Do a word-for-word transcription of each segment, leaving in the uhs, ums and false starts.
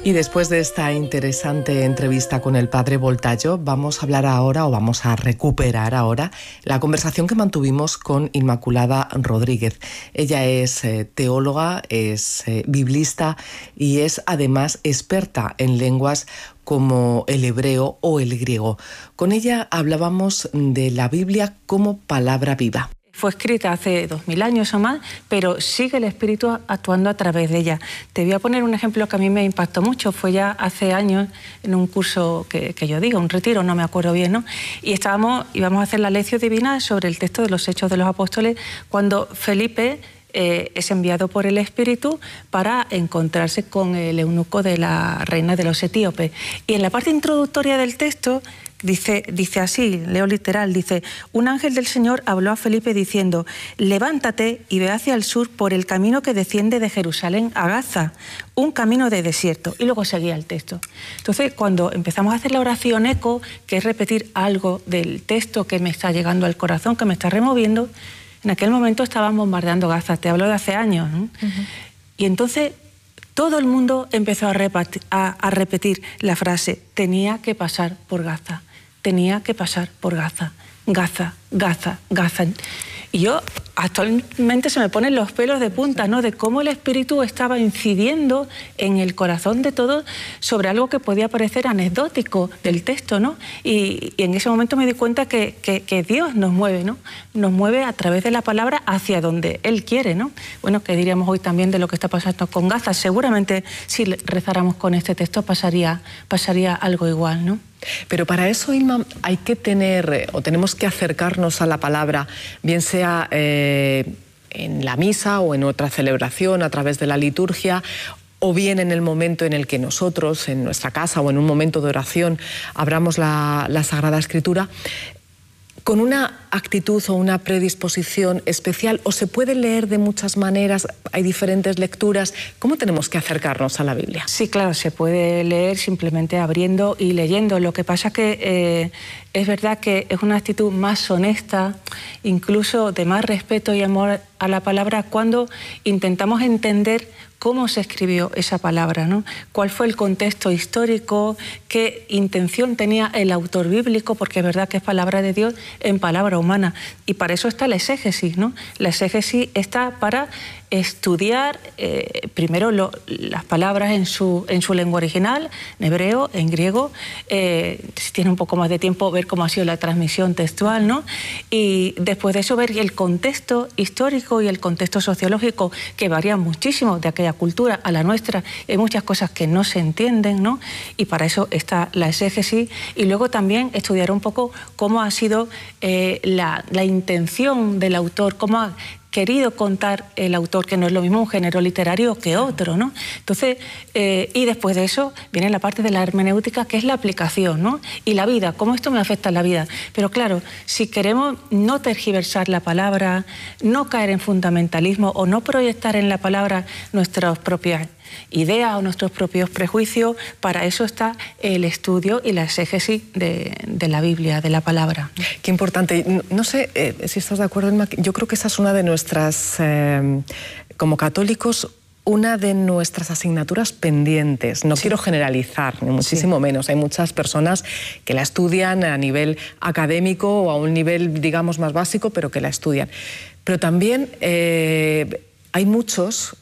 Y después de esta interesante entrevista con el padre Voltaggio, vamos a hablar ahora, o vamos a recuperar ahora, la conversación que mantuvimos con Inmaculada Rodríguez. Ella es eh, teóloga, es eh, biblista y es además experta en lenguas como el hebreo o el griego. Con ella hablábamos de la Biblia como palabra viva. Fue escrita hace dos mil años o más, pero sigue el Espíritu actuando a través de ella. Te voy a poner un ejemplo que a mí me impactó mucho. Fue ya hace años en un curso que, que yo digo, un retiro, no me acuerdo bien, ¿no? Y estábamos, íbamos a hacer la lección divina sobre el texto de los Hechos de los Apóstoles, cuando Felipe eh, es enviado por el Espíritu para encontrarse con el eunuco de la reina de los etíopes. Y en la parte introductoria del texto Dice, dice así, leo literal, dice: un ángel del Señor habló a Felipe diciendo: levántate y ve hacia el sur por el camino que desciende de Jerusalén a Gaza, un camino de desierto. Y luego seguía el texto. Entonces, cuando empezamos a hacer la oración eco, que es repetir algo del texto que me está llegando al corazón, que me está removiendo, en aquel momento estaban bombardeando Gaza, te hablo de hace años, ¿no? Uh-huh. Y entonces todo el mundo empezó a repetir, a, a repetir la frase: tenía que pasar por Gaza, tenía que pasar por Gaza, Gaza, Gaza, Gaza. Y yo actualmente se me ponen los pelos de punta, ¿no?, de cómo el Espíritu estaba incidiendo en el corazón de todos sobre algo que podía parecer anecdótico del texto, ¿no? Y, y en ese momento me di cuenta que, que, que Dios nos mueve, ¿no? Nos mueve a través de la palabra hacia donde Él quiere, ¿no? Bueno, ¿qué diríamos hoy también de lo que está pasando con Gaza? Seguramente si rezáramos con este texto pasaría, pasaría algo igual, ¿no? Pero para eso, Inma, hay que tener, o tenemos que acercarnos a la palabra, bien sea eh, en la misa o en otra celebración, a través de la liturgia, o bien en el momento en el que nosotros, en nuestra casa o en un momento de oración, abramos la, la Sagrada Escritura, con una actitud o una predisposición especial, o se puede leer de muchas maneras, hay diferentes lecturas. ¿Cómo tenemos que acercarnos a la Biblia? Sí, claro, se puede leer simplemente abriendo y leyendo. Lo que pasa que eh, es verdad que es una actitud más honesta, incluso de más respeto y amor a la palabra, cuando intentamos entender cómo se escribió esa palabra, ¿no? Cuál fue el contexto histórico, qué intención tenía el autor bíblico, porque es verdad que es palabra de Dios en palabra humana. Y para eso está la exégesis, ¿no? La exégesis está para estudiar eh, primero lo, las palabras en su, en su lengua original, en hebreo, en griego, eh, si tiene un poco más de tiempo, ver cómo ha sido la transmisión textual, ¿no? Y después de eso ver el contexto histórico y el contexto sociológico, que varía muchísimo de aquella cultura a la nuestra. Hay muchas cosas que no se entienden, ¿no? Y para eso está la exégesis. Y luego también estudiar un poco cómo ha sido eh, la, la intención del autor, cómo ha querido contar el autor, que no es lo mismo un género literario que otro, ¿no? Entonces, eh, y después de eso viene la parte de la hermenéutica, que es la aplicación, ¿no? Y la vida, cómo esto me afecta a la vida. Pero claro, si queremos no tergiversar la palabra, no caer en fundamentalismo o no proyectar en la palabra nuestras propias ideas o nuestros propios prejuicios, para eso está el estudio y la exégesis de, de la Biblia, de la palabra. Qué importante. No, no sé eh, si estás de acuerdo, Inma, yo creo que esa es una de nuestras, eh, como católicos, una de nuestras asignaturas pendientes. No sí. quiero generalizar, ni muchísimo sí. menos. Hay muchas personas que la estudian a nivel académico o a un nivel, digamos, más básico, pero que la estudian. Pero también eh, hay muchos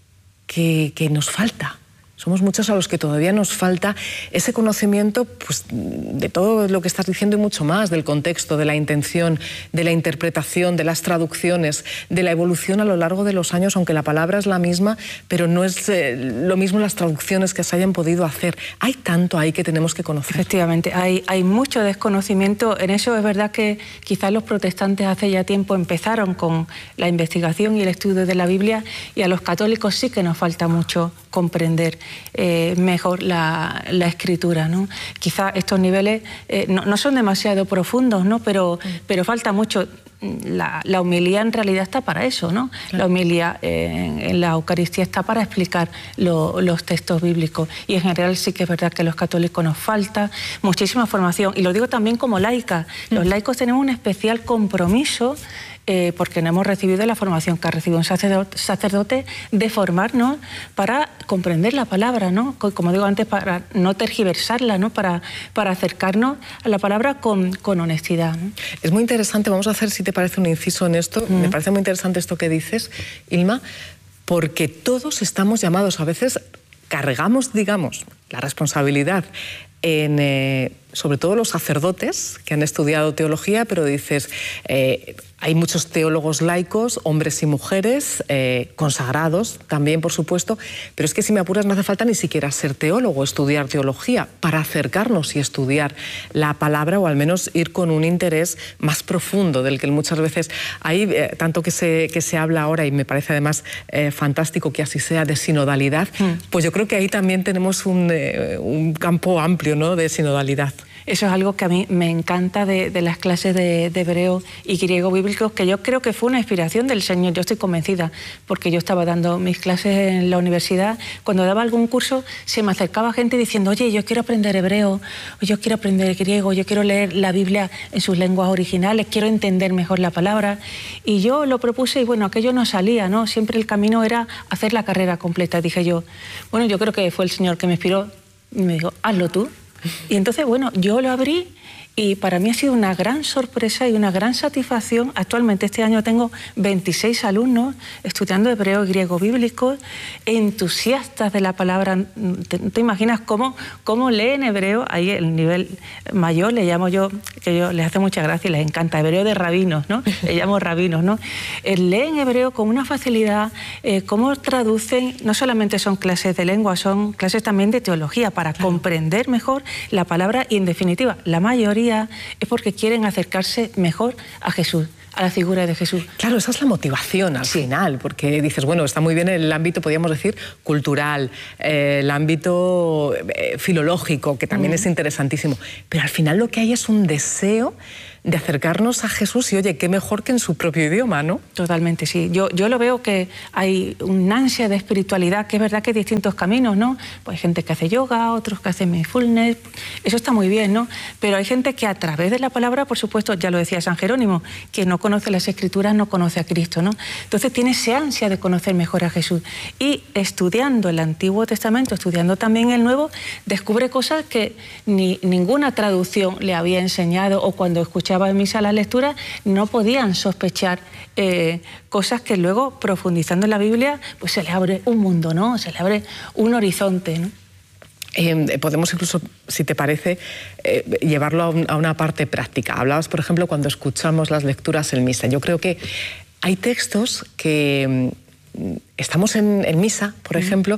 Que, que nos falta. Somos muchos a los que todavía nos falta ese conocimiento, pues, de todo lo que estás diciendo y mucho más, del contexto, de la intención, de la interpretación, de las traducciones, de la evolución a lo largo de los años, aunque la palabra es la misma, pero no es eh, lo mismo las traducciones que se hayan podido hacer. Hay tanto ahí que tenemos que conocer. Efectivamente, hay, hay mucho desconocimiento. En eso es verdad que quizás los protestantes hace ya tiempo empezaron con la investigación y el estudio de la Biblia, y a los católicos sí que nos falta mucho comprender Eh, mejor la, la escritura, ¿no? Quizá estos niveles eh, no, no son demasiado profundos, ¿no? Pero, mm. pero falta mucho. la, la homilía en realidad está para eso, ¿no? Claro. La homilía en, en la Eucaristía está para explicar lo, los textos bíblicos, y en general sí que es verdad que a los católicos nos falta muchísima formación, y lo digo también como laica. Los laicos tenemos un especial compromiso Eh, porque no hemos recibido la formación que ha recibido un sacerdote, sacerdote de formarnos para comprender la palabra, ¿no? Como digo antes, para no tergiversarla, ¿no? Para, para acercarnos a la palabra con, con honestidad, ¿no? Es muy interesante, vamos a hacer, si te parece, un inciso en esto. Mm. Me parece muy interesante esto que dices, Ilma, porque todos estamos llamados, a veces cargamos, digamos, la responsabilidad en, eh, sobre todo los sacerdotes que han estudiado teología, pero dices, eh, hay muchos teólogos laicos, hombres y mujeres, eh, consagrados también, por supuesto, pero es que si me apuras no hace falta ni siquiera ser teólogo, estudiar teología, para acercarnos y estudiar la palabra, o al menos ir con un interés más profundo del que muchas veces hay, eh, tanto que se, que se habla ahora, y me parece además eh, fantástico que así sea, de sinodalidad, mm. pues yo creo que ahí también tenemos un, eh, un campo amplio, ¿no?, de sinodalidad. Eso es algo que a mí me encanta de, de las clases de, de hebreo y griego bíblico, que yo creo que fue una inspiración del Señor. Yo estoy convencida, porque yo estaba dando mis clases en la universidad. Cuando daba algún curso se me acercaba gente diciendo, oye, yo quiero aprender hebreo, o yo quiero aprender griego, yo quiero leer la Biblia en sus lenguas originales, quiero entender mejor la palabra. Y yo lo propuse y bueno, aquello no salía, ¿no? Siempre el camino era hacer la carrera completa. Dije yo, bueno, yo creo que fue el Señor que me inspiró y me dijo, hazlo tú. Y entonces, bueno, yo lo abrí y para mí ha sido una gran sorpresa y una gran satisfacción. Actualmente este año tengo veintiséis alumnos estudiando hebreo y griego bíblico, entusiastas de la palabra. ¿Te, te imaginas cómo, cómo leen hebreo? Ahí el nivel mayor le llamo yo, que yo les hace mucha gracia y les encanta, hebreo de rabinos, ¿no? Le llamo rabinos, ¿no? Eh, leen hebreo con una facilidad, eh, cómo traducen, no solamente son clases de lengua, son clases también de teología para claro. comprender mejor la palabra, y en definitiva, la mayoría es porque quieren acercarse mejor a Jesús, a la figura de Jesús. Claro, esa es la motivación al sí. final, porque dices, bueno, está muy bien el ámbito, podríamos decir, cultural, eh, el ámbito eh, filológico, que también mm. es interesantísimo, pero al final lo que hay es un deseo de acercarnos a Jesús, y oye, qué mejor que en su propio idioma, ¿no? Totalmente, sí. Yo, yo lo veo que hay una ansia de espiritualidad, que es verdad que hay distintos caminos, ¿no? Pues hay gente que hace yoga, otros que hacen mindfulness, eso está muy bien, ¿no? Pero hay gente que a través de la palabra, por supuesto, ya lo decía San Jerónimo, que no conoce las Escrituras no conoce a Cristo, ¿no? Entonces tiene esa ansia de conocer mejor a Jesús. Y estudiando el Antiguo Testamento, estudiando también el Nuevo, descubre cosas que ni ninguna traducción le había enseñado, o cuando escuchaba en misa la lectura no podían sospechar eh, cosas que luego, profundizando en la Biblia, pues se le abre un mundo, ¿no? Se le abre un horizonte, ¿no? Eh, podemos incluso, si te parece, eh, llevarlo a, un, a una parte práctica. Hablabas, por ejemplo, cuando escuchamos las lecturas en misa. Yo creo que hay textos que mm, estamos en, en misa, por mm. ejemplo,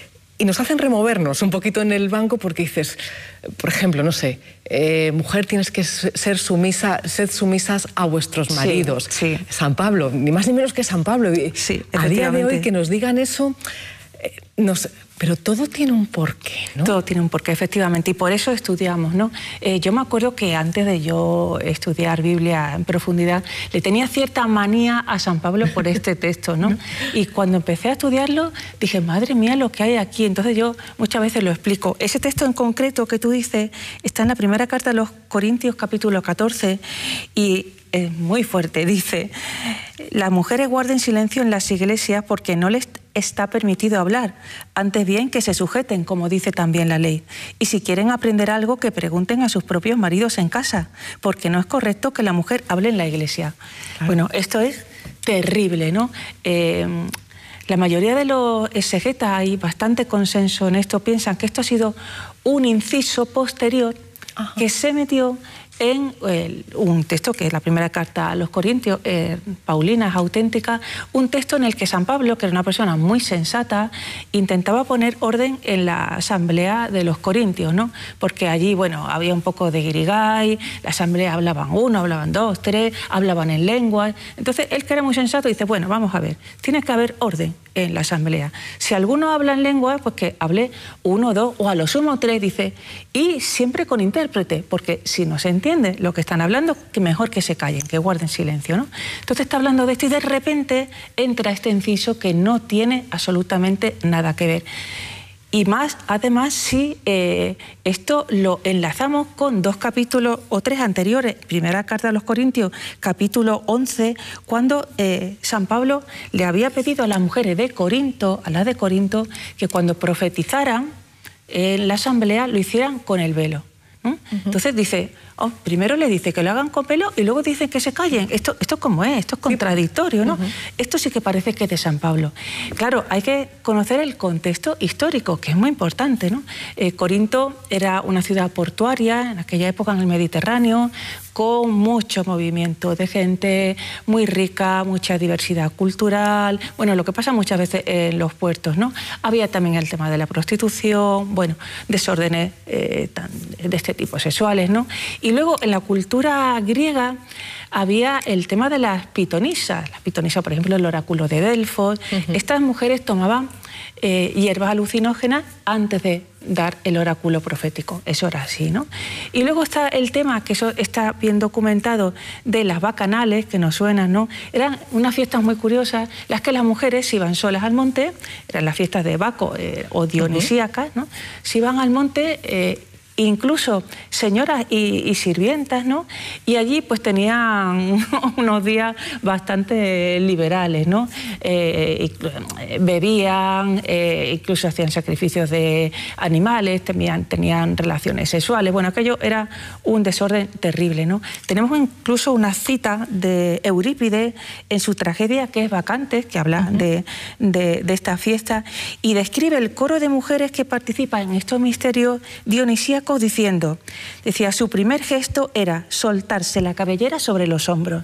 y nos hacen removernos un poquito en el banco, porque dices, por ejemplo, no sé, eh, mujer, tienes que ser sumisa, sed sumisas a vuestros maridos. Sí, sí. San Pablo, ni más ni menos que San Pablo. Sí, a día de hoy que nos digan eso, eh, nos... Pero todo tiene un porqué, ¿no? Todo tiene un porqué, efectivamente, y por eso estudiamos, ¿no? Eh, yo me acuerdo que antes de yo estudiar Biblia en profundidad, le tenía cierta manía a San Pablo por este texto, ¿no? Y cuando empecé a estudiarlo, dije, madre mía, lo que hay aquí. Entonces yo muchas veces lo explico. Ese texto en concreto que tú dices está en la primera carta de los Corintios, capítulo catorce, y es muy fuerte. Dice, las mujeres guarden silencio en las iglesias porque no les está permitido hablar, antes bien que se sujeten, como dice también la ley. Y si quieren aprender algo, que pregunten a sus propios maridos en casa, porque no es correcto que la mujer hable en la iglesia. Claro. Bueno, esto es terrible, ¿no? Eh, la mayoría de los exegetas, hay bastante consenso en esto, piensan que esto ha sido un inciso posterior Ajá. que se metió en eh, un texto que es la primera carta a los Corintios, eh, Paulina, es auténtica, un texto en el que San Pablo, que era una persona muy sensata, intentaba poner orden en la asamblea de los Corintios, ¿no? Porque allí, bueno, había un poco de guirigay, la asamblea hablaban uno, hablaban dos, tres, hablaban en lenguas. Entonces, él, que era muy sensato, dice, bueno, vamos a ver, tiene que haber orden en la asamblea. Si alguno habla en lengua, pues que hable uno, dos o a lo sumo tres, dice, y siempre con intérprete, porque si no se entiende lo que están hablando, que mejor que se callen, que guarden silencio, ¿no? Entonces está hablando de esto y de repente entra este inciso que no tiene absolutamente nada que ver. Y más, además, si eh, esto lo enlazamos con dos capítulos o tres anteriores, primera carta a los Corintios, capítulo once, cuando eh, San Pablo le había pedido a las mujeres de Corinto, a las de Corinto, que cuando profetizaran en la asamblea lo hicieran con el velo, ¿no? Uh-huh. Entonces dice, oh, primero le dice que lo hagan con velo y luego dice que se callen. Esto, esto ¿cómo es? Esto es contradictorio, ¿no? Uh-huh. Esto sí que parece que es de San Pablo. Claro, hay que conocer el contexto histórico, que es muy importante, ¿no? Eh, Corinto era una ciudad portuaria en aquella época en el Mediterráneo, con mucho movimiento de gente, muy rica, mucha diversidad cultural, bueno, lo que pasa muchas veces en los puertos, ¿no? Había también el tema de la prostitución, bueno, desórdenes eh, tan, de este tipo, sexuales, ¿no? Y luego en la cultura griega había el tema de las pitonisas, las pitonisas, por ejemplo, el oráculo de Delfos. Uh-huh. Estas mujeres tomaban eh, hierbas alucinógenas antes de dar el oráculo profético, eso era así, ¿no? Y luego está el tema, que eso está bien documentado, de las bacanales, que nos suenan, ¿no? Eran unas fiestas muy curiosas, las que las mujeres iban solas al monte, eran las fiestas de Baco eh, o dionisíacas, ¿no? Se iban al monte, eh, incluso señoras y, y sirvientas, ¿no? Y allí pues tenían unos días bastante liberales, ¿no? Eh, bebían, eh, incluso hacían sacrificios de animales, tenían, tenían relaciones sexuales. Bueno, aquello era un desorden terrible, ¿no? Tenemos incluso una cita de Eurípides en su tragedia, que es Bacantes, que habla uh-huh. de, de, de esta fiesta, y describe el coro de mujeres que participan en estos misterios dionisíacos diciendo, decía, su primer gesto era soltarse la cabellera sobre los hombros.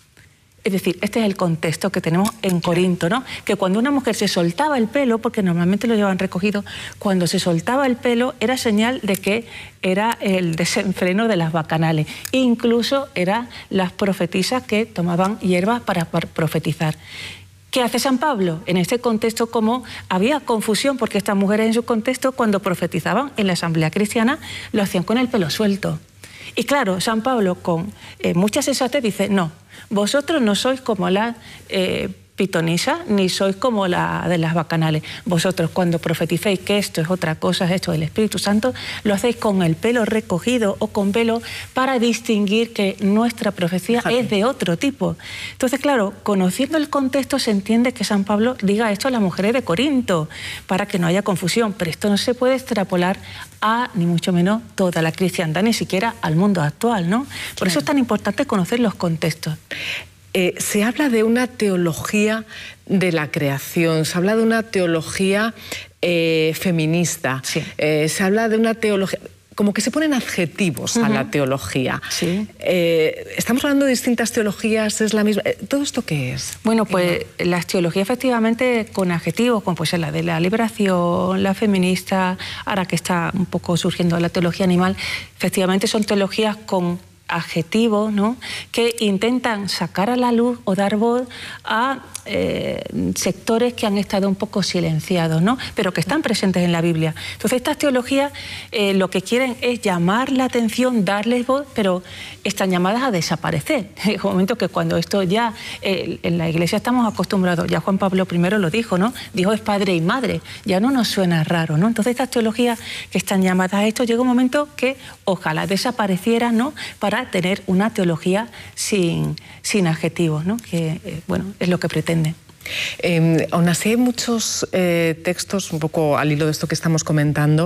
Es decir, este es el contexto que tenemos en Corinto, ¿no? Que cuando una mujer se soltaba el pelo, porque normalmente lo llevan recogido, cuando se soltaba el pelo era señal de que era el desenfreno de las bacanales. Incluso eran las profetisas que tomaban hierbas para profetizar. ¿Qué hace San Pablo? En este contexto, como había confusión, porque estas mujeres en su contexto, cuando profetizaban en la asamblea cristiana, lo hacían con el pelo suelto. Y claro, San Pablo, con eh, mucha sensatez, dice, no, vosotros no sois como la eh, pitonisa, ni sois como la de las bacanales. Vosotros, cuando profeticéis que esto es otra cosa, es esto del Espíritu Santo, lo hacéis con el pelo recogido o con velo para distinguir que nuestra profecía Fíjate. es de otro tipo. Entonces, claro, conociendo el contexto se entiende que San Pablo diga esto a las mujeres de Corinto, para que no haya confusión, pero esto no se puede extrapolar a, ni mucho menos, toda la cristiandad, ni siquiera al mundo actual, ¿no? Por claro. eso es tan importante conocer los contextos. Eh, se habla de una teología de la creación, se habla de una teología eh, feminista, sí. eh, se habla de una teología... como que se ponen adjetivos uh-huh. a la teología. Sí. Eh, estamos hablando de distintas teologías, es la misma... ¿Todo esto qué es? Bueno, pues ¿no? las teologías efectivamente con adjetivos, como pues la de la liberación, la feminista, ahora que está un poco surgiendo la teología animal, efectivamente son teologías con adjetivos, ¿no? Que intentan sacar a la luz o dar voz a eh, sectores que han estado un poco silenciados, ¿no? Pero que están presentes en la Biblia. Entonces estas teologías eh, lo que quieren es llamar la atención, darles voz, pero están llamadas a desaparecer. En un momento que cuando esto ya eh, en la Iglesia estamos acostumbrados, ya Juan Pablo primero lo dijo, ¿no? Dijo es padre y madre, ya no nos suena raro, ¿no? Entonces estas teologías que están llamadas a esto, llega un momento que ojalá desaparecieran, ¿no? Para tener una teología sin, sin adjetivos, ¿no? Que, eh, bueno, es lo que pretende. Eh, aún así hay muchos eh, textos, un poco al hilo de esto que estamos comentando,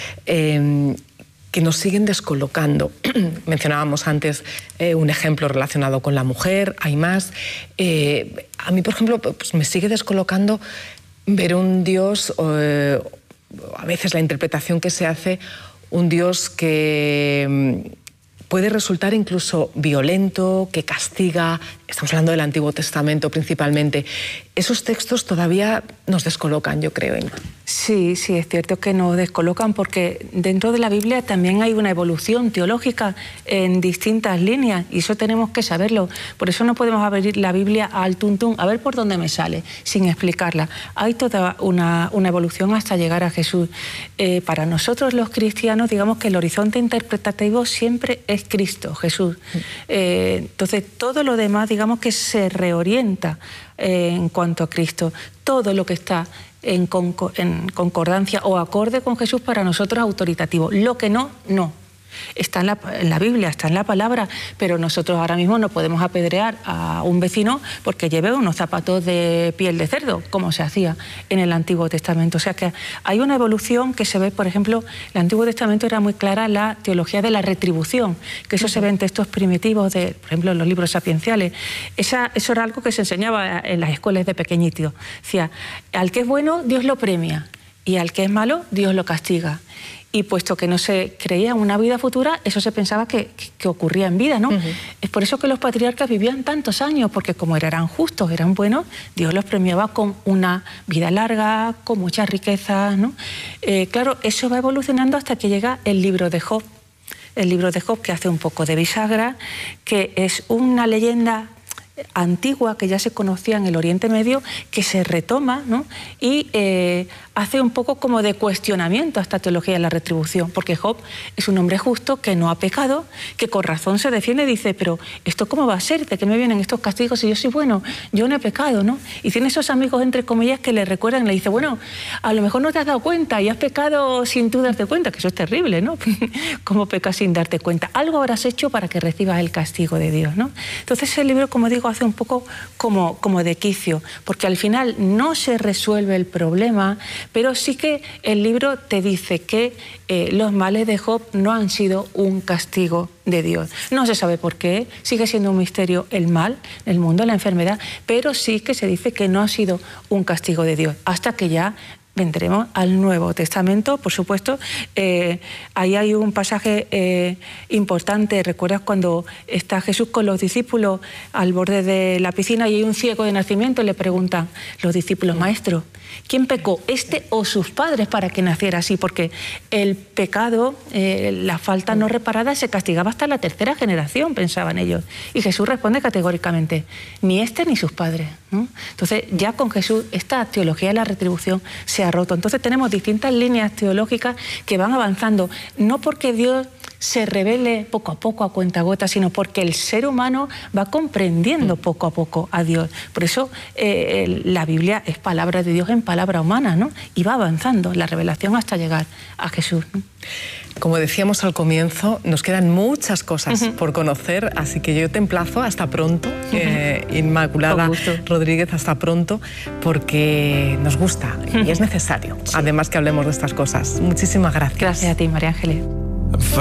eh, que nos siguen descolocando. Mencionábamos antes eh, un ejemplo relacionado con la mujer, hay más. Eh, a mí, por ejemplo, pues me sigue descolocando ver un Dios, eh, a veces la interpretación que se hace, un Dios que puede resultar incluso violento, que castiga estamos hablando del Antiguo Testamento principalmente, esos textos todavía nos descolocan, yo creo, Inma. Sí, sí, es cierto que nos descolocan porque dentro de la Biblia también hay una evolución teológica en distintas líneas y eso tenemos que saberlo. Por eso no podemos abrir la Biblia al tuntún, a ver por dónde me sale, sin explicarla. Hay toda una, una evolución hasta llegar a Jesús. Eh, para nosotros los cristianos, digamos que el horizonte interpretativo siempre es Cristo, Jesús. Eh, entonces, todo lo demás, digamos que se reorienta eh, en cuanto a Cristo. Todo lo que está en, concor en concordancia o acorde con Jesús para nosotros es autoritativo. Lo que no, no. Está en la, en la Biblia, está en la palabra, pero nosotros ahora mismo no podemos apedrear a un vecino porque lleve unos zapatos de piel de cerdo, como se hacía en el Antiguo Testamento. O sea que hay una evolución que se ve, por ejemplo, el Antiguo Testamento era muy clara la teología de la retribución, que eso se ve en textos primitivos, de, por ejemplo, en los libros sapienciales. Esa, eso era algo que se enseñaba en las escuelas de pequeñitos. Decía, al que es bueno, Dios lo premia, y al que es malo, Dios lo castiga. Y puesto que no se creía en una vida futura, eso se pensaba que, que ocurría en vida, ¿no? Uh-huh. Es por eso que los patriarcas vivían tantos años, porque como eran justos, eran buenos, Dios los premiaba con una vida larga, con muchas riquezas, ¿no? Eh, claro, eso va evolucionando hasta que llega el libro de Job. El libro de Job, que hace un poco de bisagra, que es una leyenda antigua que ya se conocía en el Oriente Medio, que se retoma, ¿no? Y eh, hace un poco como de cuestionamiento a esta teología de la retribución, porque Job es un hombre justo que no ha pecado, que con razón se defiende y dice, pero ¿esto cómo va a ser? ¿De qué me vienen estos castigos si yo soy bueno? Yo no he pecado, ¿no? Y tiene esos amigos, entre comillas, que le recuerdan y le dice, bueno, a lo mejor no te has dado cuenta y has pecado sin tú darte cuenta, que eso es terrible, ¿no? ¿Cómo pecas sin darte cuenta? Algo habrás hecho para que recibas el castigo de Dios, ¿no? Entonces el libro, como digo, hace un poco como, como de quicio, porque al final no se resuelve el problema, pero sí que el libro te dice que eh, los males de Job no han sido un castigo de Dios. No se sabe por qué, sigue siendo un misterio el mal, el mundo, la enfermedad, pero sí que se dice que no ha sido un castigo de Dios, hasta que ya vendremos al Nuevo Testamento, por supuesto. Eh, ahí hay un pasaje eh, importante. ¿Recuerdas cuando está Jesús con los discípulos al borde de la piscina y hay un ciego de nacimiento y le preguntan los discípulos, maestro, ¿quién pecó, este o sus padres para que naciera así? Porque el pecado, eh, la falta no reparada, se castigaba hasta la tercera generación, pensaban ellos. Y Jesús responde categóricamente, ni este ni sus padres, ¿no? Entonces, ya con Jesús, esta teología de la retribución se ha roto. Entonces, tenemos distintas líneas teológicas que van avanzando, no porque Dios se revele poco a poco, a cuentagotas, sino porque el ser humano va comprendiendo poco a poco a Dios. Por eso eh, la Biblia es palabra de Dios en palabra humana, ¿no? Y va avanzando la revelación hasta llegar a Jesús, ¿no? Como decíamos al comienzo, nos quedan muchas cosas uh-huh. por conocer, así que yo te emplazo hasta pronto, uh-huh. eh, Inmaculada Rodríguez, hasta pronto, porque nos gusta uh-huh. y es necesario, sí. además que hablemos de estas cosas. Muchísimas gracias. Gracias a ti, María Ángeles.